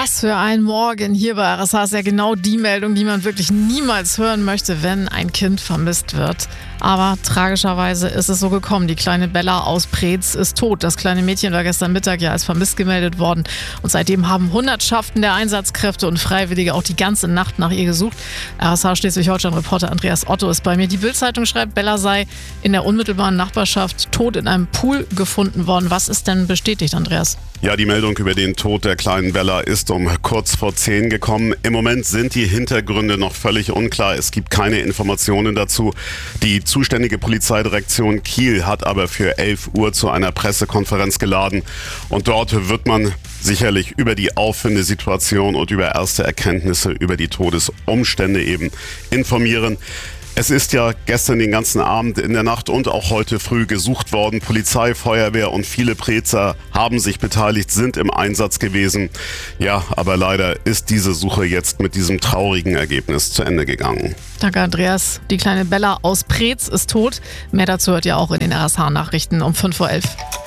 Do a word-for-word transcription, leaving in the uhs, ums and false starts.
Was für ein Morgen hier bei R S H ist ja genau die Meldung, die man wirklich niemals hören möchte, wenn ein Kind vermisst wird. Aber tragischerweise ist es so gekommen. Die kleine Bella aus Preetz ist tot. Das kleine Mädchen war gestern Mittag ja als vermisst gemeldet worden. Und seitdem haben Hundertschaften der Einsatzkräfte und Freiwillige auch die ganze Nacht nach ihr gesucht. R S H Schleswig-Holstein-Reporter Andreas Otto ist bei mir. Die Bild-Zeitung schreibt, Bella sei in der unmittelbaren Nachbarschaft tot in einem Pool gefunden worden. Was ist denn bestätigt, Andreas? Ja, die Meldung über den Tod der kleinen Bella ist um kurz vor zehn gekommen. Im Moment sind die Hintergründe noch völlig unklar. Es gibt keine Informationen dazu. Die zuständige Polizeidirektion Kiel hat aber für elf Uhr zu einer Pressekonferenz geladen. Und dort wird man sicherlich über die Auffindesituation und über erste Erkenntnisse über die Todesumstände eben informieren. Es ist ja gestern den ganzen Abend, in der Nacht und auch heute früh gesucht worden. Polizei, Feuerwehr und viele Preetzer haben sich beteiligt, sind im Einsatz gewesen. Ja, aber leider ist diese Suche jetzt mit diesem traurigen Ergebnis zu Ende gegangen. Danke, Andreas. Die kleine Bella aus Preetz ist tot. Mehr dazu hört ihr auch in den R S H-Nachrichten um fünf Uhr elf.